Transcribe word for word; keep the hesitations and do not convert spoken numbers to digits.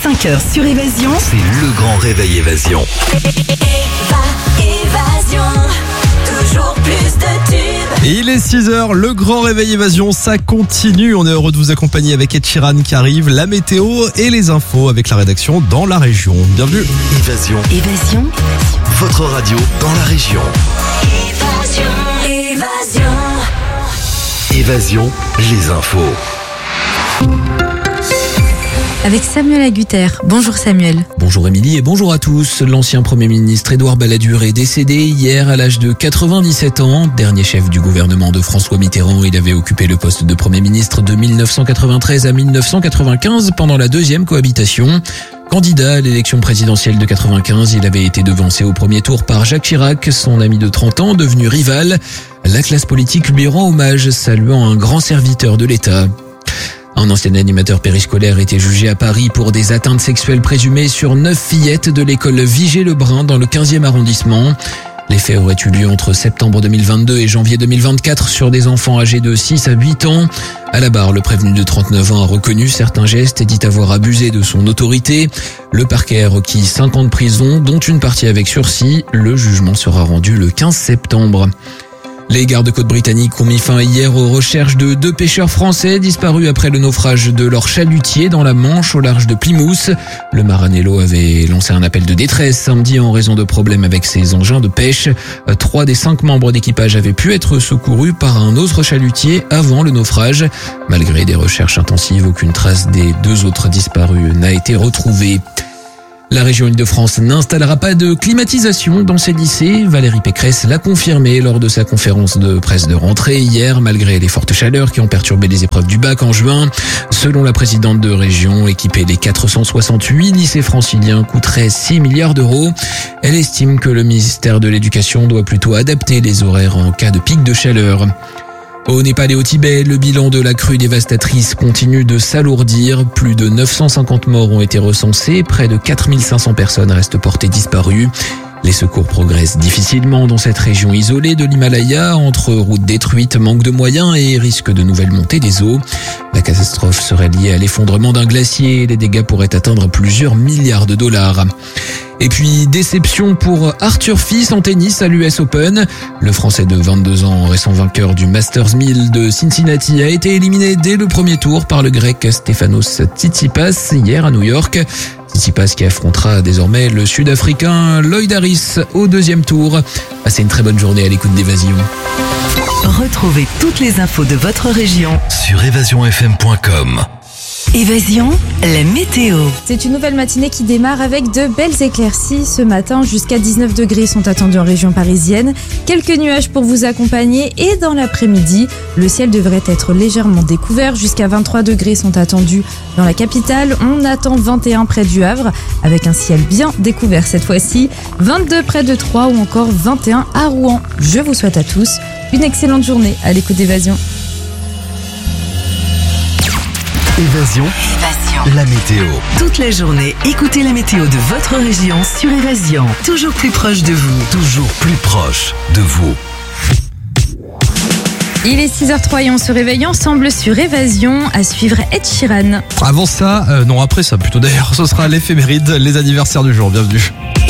cinq heures sur Évasion, c'est le grand réveil Évasion. Évasion, toujours plus de tubes. Et il est six heures, le grand réveil Évasion, ça continue. On est heureux de vous accompagner avec Ed Sheeran qui arrive, la météo et les infos avec la rédaction dans la région. Bienvenue. Évasion, Évasion, votre radio dans la région. Évasion, évasion. Évasion, les infos. Avec Samuel Agutter. Bonjour Samuel. Bonjour Émilie et bonjour à tous. L'ancien Premier ministre Édouard Balladur est décédé hier à l'âge de quatre-vingt-dix-sept ans. Dernier chef du gouvernement de François Mitterrand, il avait occupé le poste de Premier ministre de mille neuf cent quatre-vingt-treize à mille neuf cent quatre-vingt-quinze pendant la deuxième cohabitation. Candidat à l'élection présidentielle de quatre-vingt-quinze, il avait été devancé au premier tour par Jacques Chirac, son ami de trente ans, devenu rival. La classe politique lui rend hommage, saluant un grand serviteur de l'État. Un ancien animateur périscolaire était jugé à Paris pour des atteintes sexuelles présumées sur neuf fillettes de l'école Vigée-Lebrun dans le quinzième arrondissement. Les faits auraient eu lieu entre septembre deux mille vingt-deux et janvier deux mille vingt-quatre sur des enfants âgés de six à huit ans. À la barre, le prévenu de trente-neuf ans a reconnu certains gestes et dit avoir abusé de son autorité. Le parquet a requis cinq ans de prison, dont une partie avec sursis. Le jugement sera rendu le quinze septembre. Les gardes-côtes britanniques ont mis fin hier aux recherches de deux pêcheurs français disparus après le naufrage de leur chalutier dans la Manche au large de Plymouth. Le Maranello avait lancé un appel de détresse samedi en raison de problèmes avec ses engins de pêche. Trois des cinq membres d'équipage avaient pu être secourus par un autre chalutier avant le naufrage. Malgré des recherches intensives, aucune trace des deux autres disparus n'a été retrouvée. La région Île-de-France n'installera pas de climatisation dans ses lycées. Valérie Pécresse l'a confirmé lors de sa conférence de presse de rentrée hier, malgré les fortes chaleurs qui ont perturbé les épreuves du bac en juin. Selon la présidente de région, équiper les quatre cent soixante-huit lycées franciliens coûterait six milliards d'euros. Elle estime que le ministère de l'Éducation doit plutôt adapter les horaires en cas de pic de chaleur. Au Népal et au Tibet, le bilan de la crue dévastatrice continue de s'alourdir. Plus de neuf cent cinquante morts ont été recensés, près de quatre mille cinq cents personnes restent portées disparues. Les secours progressent difficilement dans cette région isolée de l'Himalaya, entre routes détruites, manque de moyens et risque de nouvelles montées des eaux. La catastrophe serait liée à l'effondrement d'un glacier et les dégâts pourraient atteindre plusieurs milliards de dollars. Et puis, déception pour Arthur Fils en tennis à l'U S Open. Le Français de vingt-deux ans, récent vainqueur du Masters mille de Cincinnati, a été éliminé dès le premier tour par le Grec Stefanos Tsitsipas hier à New York. Tsitsipas qui affrontera désormais le Sud-Africain Lloyd Harris au deuxième tour. Passez une très bonne journée à l'écoute d'Évasion. retrouvez toutes les infos de votre région Sur évasion f m point com. Évasion, la météo. C'est une nouvelle matinée qui démarre avec de belles éclaircies. Ce matin, jusqu'à dix-neuf degrés sont attendus en région parisienne. Quelques nuages pour vous accompagner et dans l'après-midi, le ciel devrait être légèrement découvert. Jusqu'à vingt-trois degrés sont attendus dans la capitale. On attend vingt et un près du Havre avec un ciel bien découvert cette fois-ci. vingt-deux près de Troyes ou encore vingt et un à Rouen. Je vous souhaite à tous une excellente journée à l'écoute d'Évasion. Évasion, Évasion. la météo. Toute la journée, écoutez la météo de votre région sur Évasion. Toujours plus proche de vous. Toujours plus proche de vous. Il est six heures trois et on se réveille ensemble sur Évasion. À suivre Ed Sheeran. Avant ça, euh, non après ça plutôt d'ailleurs, ce sera l'éphéméride, les anniversaires du jour. Bienvenue.